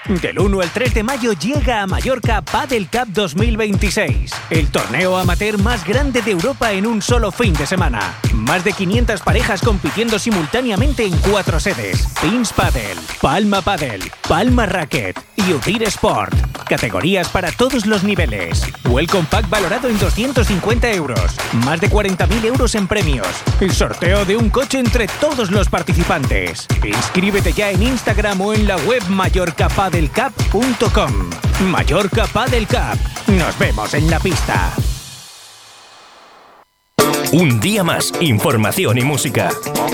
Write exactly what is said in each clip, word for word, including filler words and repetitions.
Del uno al tres de mayo llega a Mallorca Padel Cup dos mil veintiséis, el torneo amateur más grande de Europa en un solo fin de semana. Más de quinientas parejas compitiendo simultáneamente en cuatro sedes: Pins Padel, Palma Padel, Palma Racket y Udir Sport. Categorías para todos los niveles. Welcome Pack valorado en doscientos cincuenta euros. Más de cuarenta mil euros en premios. El sorteo de un coche entre todos los participantes. Inscríbete ya en Instagram o en la web mallorca padel cup punto com. Mallorca Padel Cup. Nos vemos en la pista. Un día más, información y música.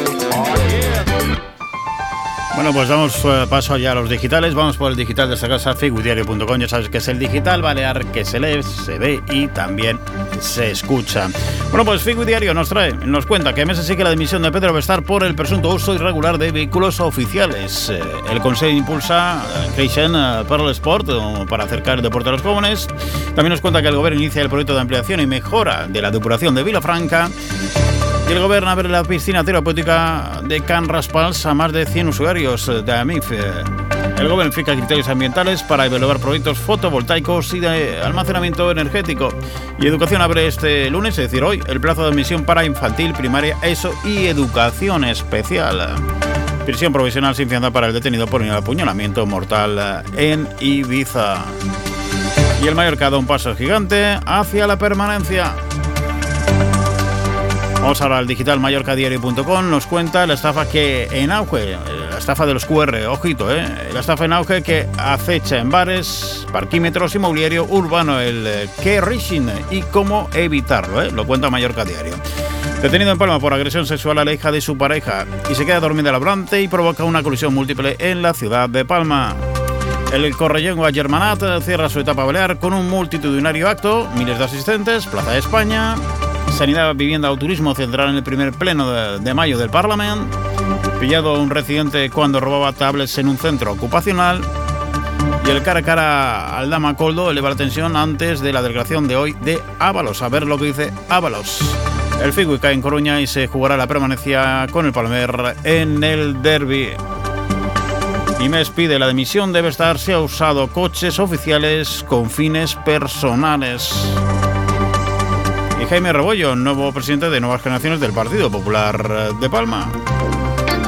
Bueno, pues damos paso ya a los digitales. Vamos por el digital de esta casa, figudiario punto com. Ya sabes que es el digital balear que se lee, se ve y también se escucha. Bueno, pues Figudiario nos trae, nos cuenta que Mesa sigue la dimisión de Pedro Bestar por el presunto uso irregular de vehículos oficiales. El Consejo impulsa Creixen para el Sport para acercar el deporte a los jóvenes. También nos cuenta que el Gobierno inicia el proyecto de ampliación y mejora de la depuración de Vilafranca. Y el Gobierno abre la piscina terapéutica de Can Raspals a más de cien usuarios de A M I F. El Gobierno fija criterios ambientales para evaluar proyectos fotovoltaicos y de almacenamiento energético. Y Educación abre este lunes, es decir, hoy, el plazo de admisión para infantil, primaria, ESO y educación especial. Prisión provisional sin fianza para el detenido por un apuñalamiento mortal en Ibiza. Y el Mallorca da un paso gigante hacia la permanencia. Vamos ahora al digital mallorca diario punto com. Nos cuenta la estafa que en auge, la estafa de los Q R, ojito, eh, la estafa en auge que acecha en bares, parquímetros y mobiliario urbano, el Kerrishin, y cómo evitarlo, eh, lo cuenta Mallorca Diario. Detenido en Palma por agresión sexual a la hija de su pareja y se queda dormida al volante y provoca una colisión múltiple en la ciudad de Palma. El Correllengua Germanat cierra su etapa balear con un multitudinario acto, miles de asistentes, Plaza de España. Sanidad, Vivienda o Turismo centrarán el primer pleno de, de mayo del Parlamento. Pillado a un residente cuando robaba tablets en un centro ocupacional. Y el cara a cara al Dama Coldo eleva la tensión antes de la declaración de hoy de Ábalos. A ver lo que dice Ábalos. El Figui cae en Coruña y se jugará la permanencia con el Palmer en el derbi. IMES pide la dimisión de Bestar si ha usado coches oficiales con fines personales. Y Jaime Rebollo, nuevo presidente de Nuevas Generaciones del Partido Popular de Palma.